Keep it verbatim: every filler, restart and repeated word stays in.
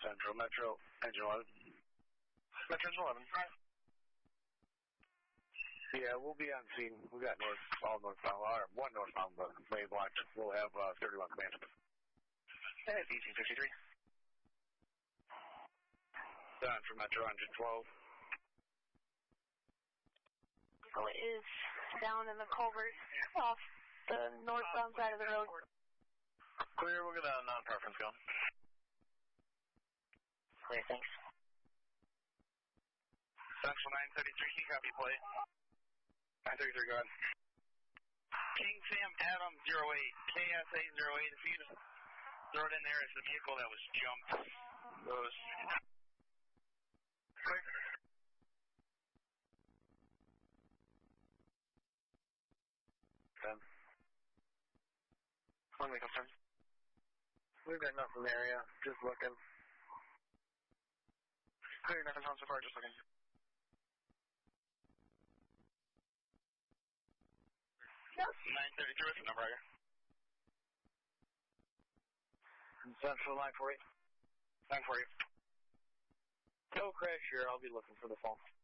Central, Metro, Engine eleven. Metro Engine eleven. Yeah, we'll be on scene. We got north, all northbound, or one northbound, but main block. We'll have uh, thirty-one command. That is eighteen fifty-three. Done for Metro Engine twelve. So it is down in the culvert off the northbound side of the road. Clear, we'll get a non-preference going. Clear, thanks. Central nine thirty-three, key copy plate. nine thirty-three, go ahead. King Sam Adam zero eight, K S A zero eight, if you just throw it in there as the vehicle that was jumped. Those. Clear. ten. One week, I'm We've got nothing there, yeah. Just looking. Clear, nothing on so far, just looking. nine thirty-three, what's the number here? Central nine forty. nine forty. No crash here, I'll be looking for the phone.